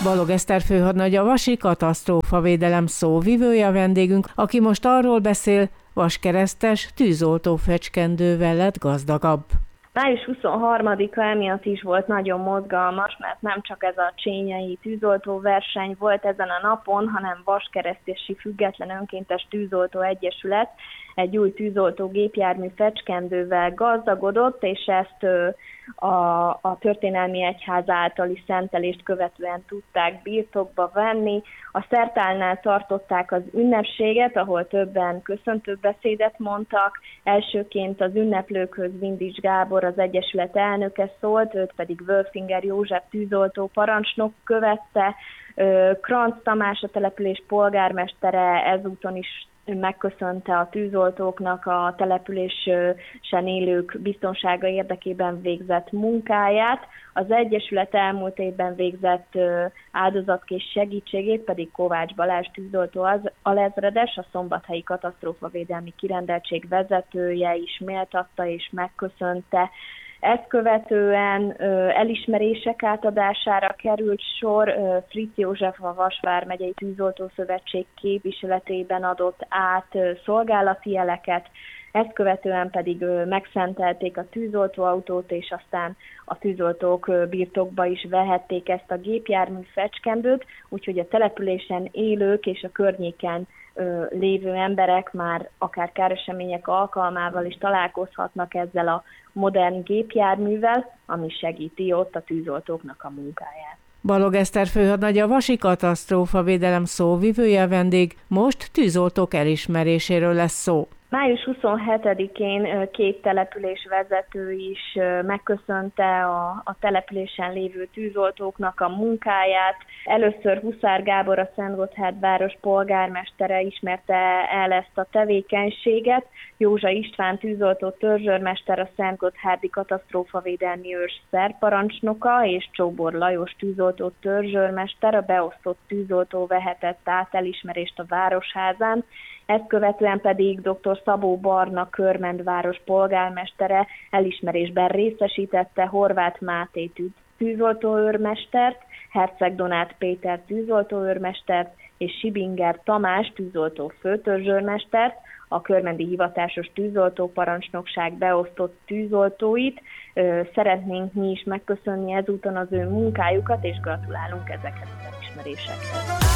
Balog Eszter főhadnagy, a vasi katasztrófavédelem szóvivője a vendégünk, aki most arról beszél, vaskeresztes tűzoltó fecskendővel lett gazdagabb. Május 23-a emiatt is volt nagyon mozgalmas, mert nem csak ez a csényei tűzoltó verseny volt ezen a napon, hanem Vaskeresztési Független Önkéntes Tűzoltó Egyesület egy új tűzoltó gépjármű fecskendővel gazdagodott, és ezt a történelmi egyház általi szentelést követően tudták birtokba venni. A szertálnál tartották az ünnepséget, ahol többen köszöntőbeszédet mondtak. Elsőként az ünneplőkhöz Vindics Gábor, az egyesület elnöke szólt, őt pedig Wölfinger József tűzoltó parancsnok követte. Kranz Tamás, a település polgármestere ezúton is megköszönte a tűzoltóknak a településen élők biztonsága érdekében végzett munkáját. Az egyesület elmúlt évben végzett áldozatkés segítségét pedig Kovács Balázs tűzoltó alezredes, a Szombathelyi Katasztrófavédelmi Kirendeltség vezetője is méltatta és megköszönte. Ezt követően elismerések átadására került sor. Fritz József, a Vas vármegyei Tűzoltó Szövetség képviseletében adott át szolgálati jeleket, ezt követően pedig megszentelték a tűzoltóautót, és aztán a tűzoltók birtokba is vehették ezt a gépjármű fecskendőt, úgyhogy a településen élők és a környéken lévő emberek már akár káresemények alkalmával is találkozhatnak ezzel a modern gépjárművel, ami segíti ott a tűzoltóknak a munkáját. Balog Eszter főhadnagy, a vasi katasztrófavédelem szóvivője a vendég, most tűzoltók elismeréséről lesz szó. Május 27-én két település vezető is megköszönte a településen lévő tűzoltóknak a munkáját. Először Huszár Gábor, a Szentgotthárd város polgármestere ismerte el ezt a tevékenységet. Józsa István tűzoltó törzsőrmester, a Szentgotthárdi Katasztrófavédelmi Őrs szerparancsnoka, és Csóbor Lajos tűzoltó törzsőrmester, a beosztott tűzoltó vehetett át elismerést a Városházán. Ezt követően pedig dr. Szabó Barna Körmend-város polgármestere elismerésben részesítette Horváth Máté tűzoltóőrmestert, Herceg Donát Péter tűzoltóőrmestert és Sibinger Tamás tűzoltó főtörzsőrmestert, a körmendi hivatásos tűzoltóparancsnokság beosztott tűzoltóit. Szeretnénk mi is megköszönni ezúton az ő munkájukat, és gratulálunk ezekhez az elismerésekhez.